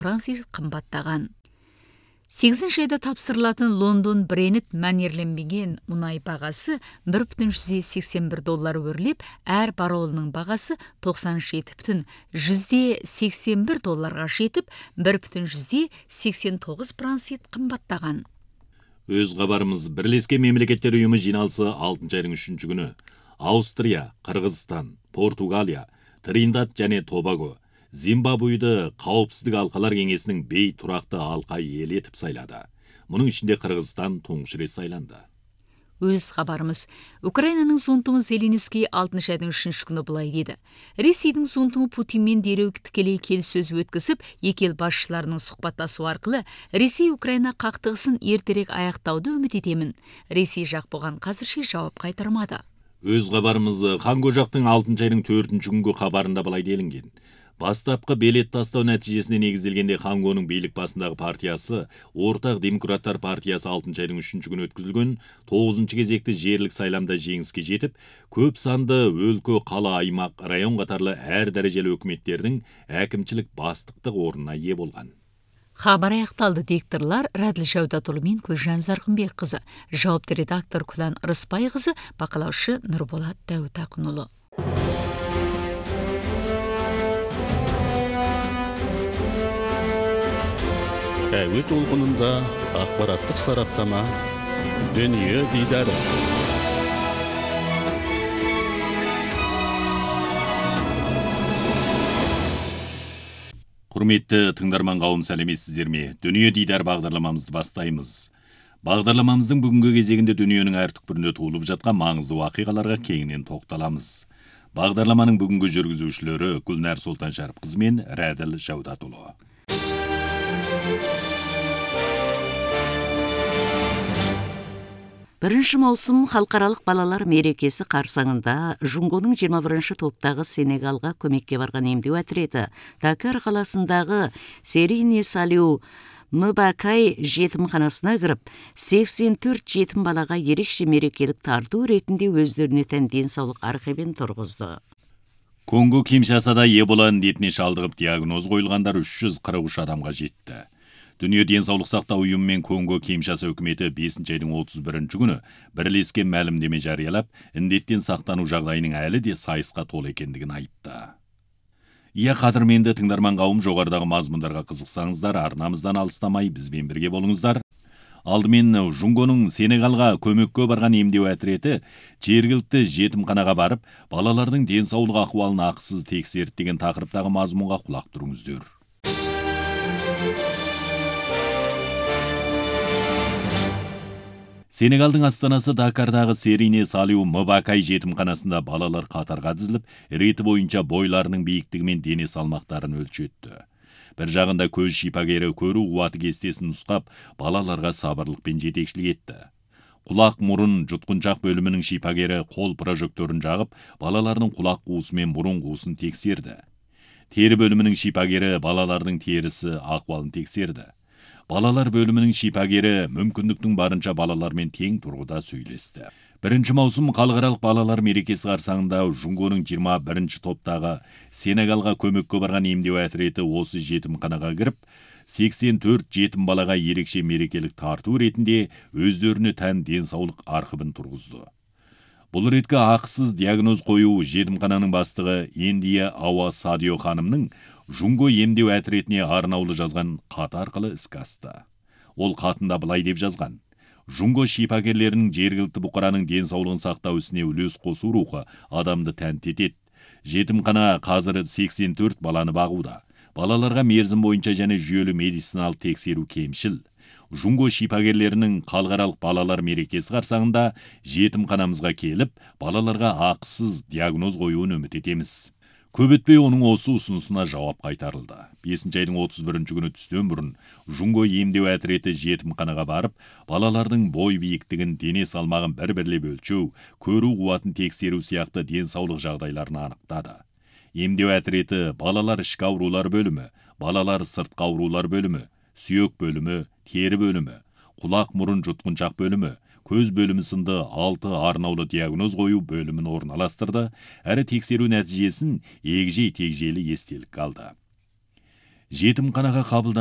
процент қымбаттаған. 8 айда тапсырылатын Лондон Брент мәнерленбеген мұнай бағасы $1,81 өрлеп, әр баррелінің бағасы $97,81 жетіп, $1,89 қымбаттаған. Өз хабарымыз Бірлескен Мемлекеттер Ұйымы жиналысы 6 айдың 3 күні Аустрия, Қырғызстан, Португалия, Триндад және Тобаго, Зимбабведі қауіпсіздік алқалар кеңесінің бей тұрақты алқа ел етіп сайлады. Мұның ішінде Қырғызстан тұңғыш рет сайланды. Өз хабарымыз Украинаның зонтуңы Зеленский 6 айдың 3 күні былай деді. Ресейдің зонтуңы Путинмен дереу тікелей келіссөз өткізіп, екі ел басшыларының сұхбаттасу арқылы Ресей Украина қақтығысын ертерек аяқтауды үміт етемін. Ресей жақ бұған қазірше жауап қайтармады. Өз хабарымыз Конго жақтың 6 айдың 4 күнгі хабарында былай делінген. Бастапқы билет тастау нәтижесіне негізделгенде Конгоның билік басындағы партиясы, Ортақ Демократтар партиясы 6 айдың 3 күні өткізілген 9 кезекті жерлік сайламда жеңіске жетіп, көп санды өлкө, қала, аймақ, район қатарлы әр дәрежелі өкіметтердің әкімшілік бастықтық орнына ие болған. Хабар аяқталды. Дикторлар Раділ Жаудатұлы мен Күлжан Зарқынбек қызы, жауапты редактор Күлан Рыспай қызы, бақылаушы Нұрболат Дәуітақынұлы. Әуе толқынында ақпараттық сараптама, дүние дидары. Құрметті тыңдарман қауым, сәлеметсіздер ме? Дүние дидар бағдарламамызды бастаймыз. Бағдарламамыздың бүгінгі кезегінде дүниенің әр түкпірінде толып жатқан маңызды уақиғаларға кеңінен тоқталамыз. Бағдарламаның бүгінгі жүргізушілері Гүлнәр Солтаншәріпқызы мен Раділ Жаудатұлы. 1 маусым халықаралық балалар мерекесі қарсаңында Жунгоның 21 топтағы Сенегалға көмекке барған емдеу әтіреті Дакар қаласындағы Серине Салиу Мбакай жетімханасына кіріп, 84 жетім балаға ерекше мерекелік тарту ретінде өздеріне тән денсаулық архивін тұрғызды. Конго Киншасада Эбола індетіне шалдығып диагноз қойылғандар 343 адамға жетті. Дүние денсаулық сақтау ұйымы мен Конго Киншаса үкіметі 5 айдың 31 күні бірлескен мәлімдеме жариялап, індеттен сақтану жағдайының әлі де сайысқа толы екендігін айтты. Қадірменді тыңдарман қауым, жоғарыдағы мазмұндарға қызықсаңыздар, арнамыздан алыстамай бізбен бірге болыңыздар. Алдымен Жунгоның Сенегалға көмекке барған емдеу әтіреті жергілікті жетімханаға барып, балалардың денсаулық ахуалын ақысыз тексерді деген тақырыптағы мазмұнға құлақ тұрыңыздар. Сенегалдың астанасы Дакардағы Серине Салиу Мбакай жетімханасында балалар қатарға тізіліп, реті бойынша бойларының биіктігі мен дене салмақтарын өлшетті. Бір жағында көз шипагері көру қуаты кестесін нұсқап, балаларға сабырлықпен жетекшілік етті. Құлақ мұрын жұтқыншақ бөлімінің шипагері қол прожекторын жағып, балалардың құлақ қуысы мен мұрын қуысын тексерді. Тері бөлімінің шипагері балалардың терісі ахуалын тексерді. Балалар бөлімінің шипагері мүмкіндіктің барынша балалармен тең тұрғыда сөйлесті. 1 маусым халықаралық балалар мерекесі қарсаңында Жунгоның 21 топтағы Сенегалға көмекке барған емдеу әтіреті осы жетімханаға кіріп, 84 жетім балаға ерекше мерекелік тарту ретінде өздеріне тән денсаулық архивін тұрғызды. Бұл ретке ақысыз диагноз қою жетімхананың бастығы Индия Ауа Садио ханымның Жунго емдеу әтіретіне арнаулы жазған хат арқылы іске асты. Ол хатында былай деп жазған: Жунго шипагерлерінің жергілікті бұқараның денсаулығын сақтау ісіне үлес қосу рухы адамды тәнті етеді. Жетімхана қазір 84 баланы бағуда. Балаларға мерзім бойынша және жүйелі медициналық тексеру кемшіл. Жунго шипагерлерінің халықаралық балалар мерекесі қарсаңында жетімханамызға келіп, балаларға ақысыз диагноз қоюын үміт етеміз. Көп өтпей оның осы ұсынысына жауап қайтарылды. 5 айдың 31 күні түстен бұрын Жунго емдеу әтіреті жетімханаға барып, балалардың бой биіктігін, дене салмағын бір-бірлеп өлшеу, көру қуатын тексеру сияқты денсаулық жағдайларын анықтады. Емдеу әтіреті балалар ішкі аурулар бөлімі, балалар сыртқы аурулар бөлімі, сүйек бөлімі, тері бөлімі, құлақ мұрын жұтқыншақ бөлімі, көз бөлімі сынды 6 арнаулы диагноз қою бөлімін орналастырды, әрі тексеру нәтижесін егжей-тегжейлі естелік алды. жетімханаға қабылданған